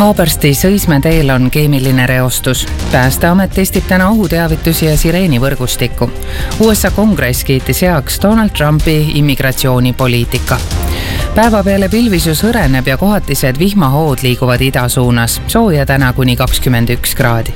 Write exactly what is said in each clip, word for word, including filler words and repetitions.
Haaberstis Õismäe teel on keemiline reostus. Päästeamet testib täna ohuteavitusi ja sireenivõrgustikku. U S A kongress kiitis heaks Donald Trumpi immigratsioonipoliitika. Päeva peale pilvisus hõreneb ja kohatised vihmahood liiguvad ida suunas. Sooja täna kuni kakskümmend üks kraadi.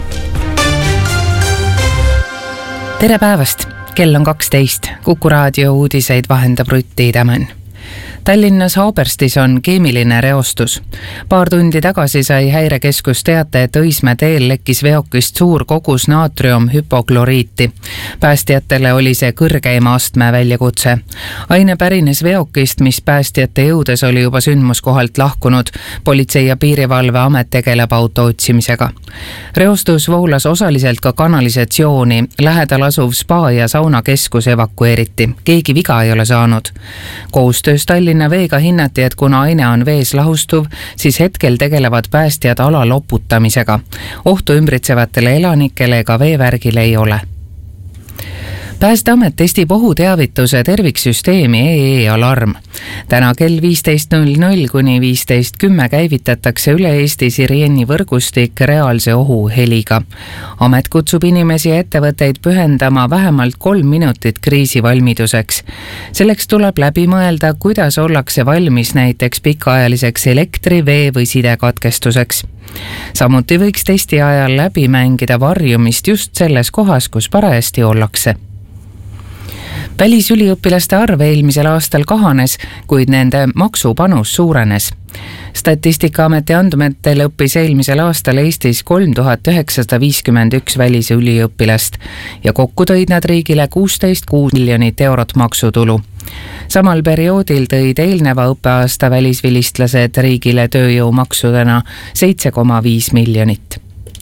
Tere päevast! Kell on kaksteist. Kuku raadio uudiseid vahendab Rutti Idamann. Tallinnas Haaberstis on keemiline reostus. Paar tundi tagasi sai häirekeskus teate, et Õismäe teel lekkis veokist suur kogus naatriumhüpokloriiti. Päästjatele oli see kõrgeima astme väljakutse. Aine pärines veokist, mis päästjate jõudes oli juba sündmuskohalt lahkunud. Politsei- ja piirivalveamet tegeleb auto otsimisega. Reostus voolas osaliselt ka kanalisatsiooni. Lähedal asuv spa- ja saunakeskus evakueeriti. Keegi viga ei ole saanud. Koostöös Tallinna veega hinnati, et kuna aine on vees lahustuv, siis hetkel tegelevad päästjad ala loputamisega. Ohtu ümbritsevatele elanikele ega veevärgile ei ole. Päästeamet testib ohuteavituse terviksüsteemi E E-alarm. Täna kell viisteist null null kuni viisteist kümme käivitatakse üle Eesti sireenivõrgustik reaalse ohu heliga. Amet kutsub inimesi ja ettevõtteid pühendama vähemalt kolm minutit kriisivalmiduseks. Selleks tuleb läbi mõelda, kuidas ollakse valmis näiteks pikaajaliseks elektri, vee või sidekatkestuseks. Samuti võiks testi ajal läbi mängida varjumist just selles kohas, kus parajasti ollakse. Välisüliõpilaste arv eelmisel aastal kahanes, kuid nende maksupanus suurenes. Statistikaameti andmetel õppis eelmisel aastal Eestis kolm tuhat üheksasada viiskümmend üks välisüliõpilast ja kokku tõid nad riigile kuusteist koma kuus miljonit eurot maksutulu. Samal perioodil tõid eelneva õppeaasta välisvilistlased riigile tööjõumaksudena seitse koma viis miljonit.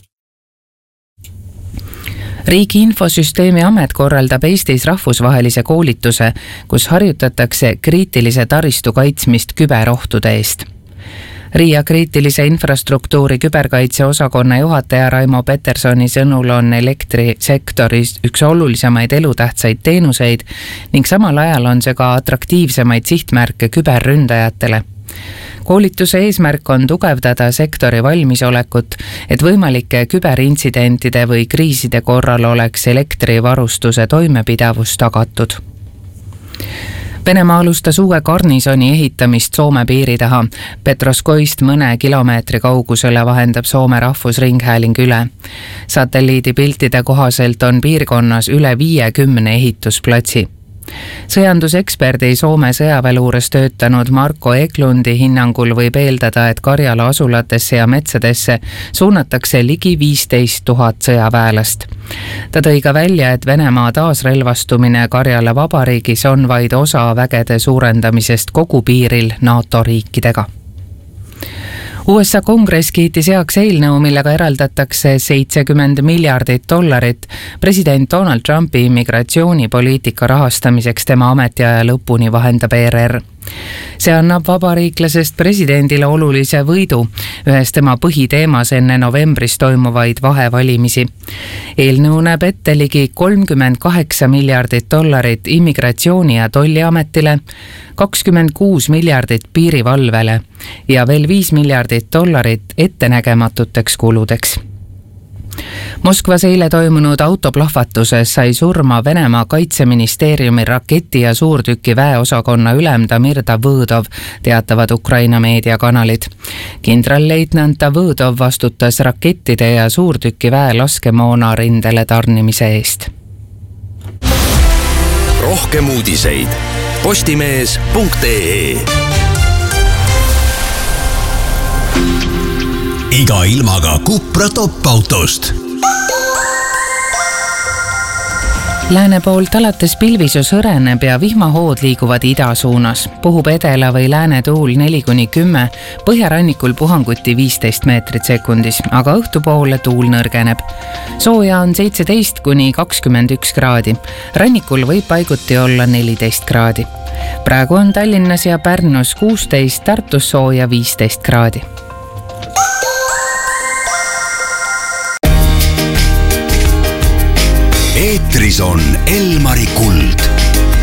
Riigi infosüsteemi amet korraldab Eestis rahvusvahelise koolituse, kus harjutatakse kriitilise taristu kaitsmist küberohtude eest. Riia kriitilise infrastruktuuri küberkaitse osakonna juhataja Raimo Petersoni sõnul on elektrisektoris üks olulisemaid elutähtsaid teenuseid ning samal ajal on see ka atraktiivsemaid sihtmärke küberründajatele. Koolituse eesmärk on tugevdada sektori valmisolekut, et võimalike küberintsidentide või kriiside korral oleks elektrivarustuse toimepidavus tagatud. Venemaa alustas uue garnisoni ehitamist Soome piiri taha. Petroskoist mõne kilomeetri kaugusele vahendab Soome rahvusringhääling üle. Satelliidipiltide kohaselt on piirkonnas üle viiekümne ehitusplatsi. Sõjanduseksperdi Soome sõjaväeluures töötanud Marko Eklundi hinnangul võib eeldada, et Karjala asulatesse ja metsadesse suunatakse ligi viisteist tuhat sõjaväelast. Ta tõi ka välja, et Venemaa taasrelvastumine Karjala vabariigis on vaid osa vägede suurendamisest kogu piiril NATO riikidega. U S A kongress kiitis heaks eelnõu, millega eraldatakse seitsekümmend miljardit dollarit president Donald Trumpi immigratsioonipoliitika rahastamiseks tema ametiaja lõpuni, vahendab E R R. See annab vabariiklasest presidendile olulise võidu, ühes tema põhiteemas enne novembris toimuvaid vahevalimisi. Eelnõu näeb ette ligi kolmkümmend kaheksa miljardit dollarit immigratsiooni- ja tolliametile, kakskümmend kuus miljardit piirivalvele ja veel viis miljardit dollarit ettenägematuteks kuludeks. Moskvas eile toimunud autoplahvatuses sai surma Venemaa kaitseministeeriumi raketi- ja suurtüki väeosakonna ülem Damir Davõdov, teatavad Ukraina meediakanalid. Kindralleitnant Davõdov vastutas rakettide ja suurtüki väe laskemoona rindele tarnimise eest. Rohkem uudiseid postimees punkt ee. Iga ilmaga Cupra top-autost. Lääne poolt alates pilvisus hõreneb ja vihmahood liiguvad ida suunas. Puhub edela või lääne tuul neli kuni kümme, põhjarannikul puhanguti viisteist meetrit sekundis, aga õhtupoole tuul nõrgeneb. Sooja on seitseteist kuni kakskümmend üks kraadi. Rannikul võib paiguti olla neliteist kraadi. Praegu on Tallinnas ja Pärnus kuusteist, Tartus sooja viisteist kraadi. Eetris on Elmari Kuld.